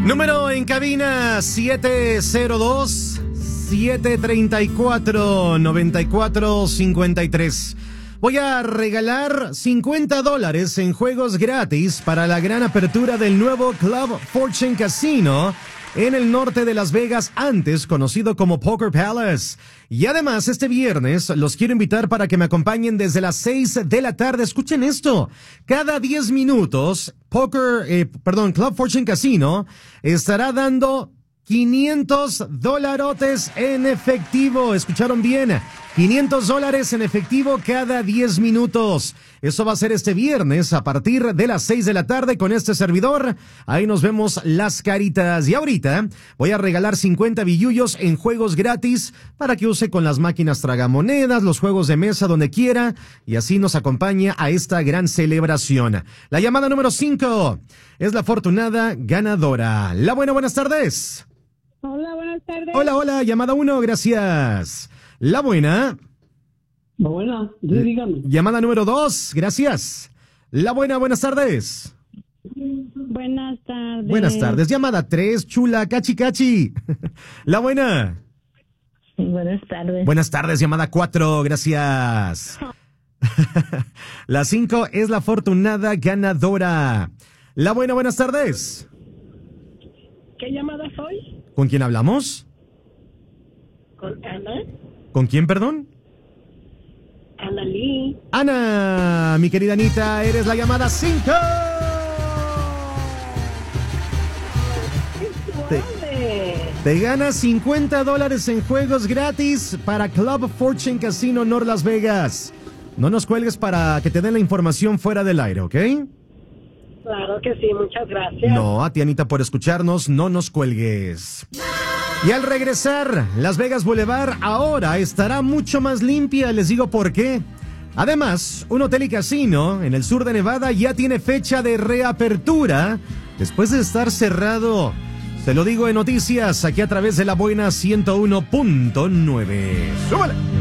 Número en cabina 702-734-9453. Voy a regalar $50 en juegos gratis para la gran apertura del nuevo Club Fortune Casino en el norte de Las Vegas, antes conocido como Poker Palace. Y además, este viernes los quiero invitar para que me acompañen desde las 6 de la tarde. Escuchen esto. Cada 10 minutos, Club Fortune Casino estará dando $500 en efectivo. ¿Escucharon bien? $500 en efectivo cada 10 minutos. Eso va a ser este viernes a partir de las 6 de la tarde con este servidor. Ahí nos vemos las caritas. Y ahorita voy a regalar 50 billullos en juegos gratis para que use con las máquinas tragamonedas, los juegos de mesa, donde quiera. Y así nos acompaña a esta gran celebración. La llamada número 5 es la afortunada ganadora. La buenas tardes. Hola, buenas tardes. Hola, llamada 1, gracias. La buena. Dígame. Llamada número 2, gracias. La buenas tardes. Buenas tardes. Buenas tardes. Llamada 3, chula, cachi. La buena. Buenas tardes. Buenas tardes, llamada 4, gracias. La 5 es la afortunada ganadora. La buenas tardes. ¿Qué llamada soy? ¿Con quién hablamos? Con Ana. ¿Con quién, perdón? Ana Lee. Ana, mi querida Anita, eres la llamada 5. Te ganas $50 en juegos gratis para Club Fortune Casino North Las Vegas. No nos cuelgues para que te den la información fuera del aire, ¿ok? Claro que sí, muchas gracias. No, a ti, Anita, por escucharnos, no nos cuelgues. Y al regresar, Las Vegas Boulevard ahora estará mucho más limpia, les digo por qué. Además, un hotel y casino en el sur de Nevada ya tiene fecha de reapertura después de estar cerrado. Se lo digo en noticias, aquí a través de La Buena 101.9. ¡Súbale!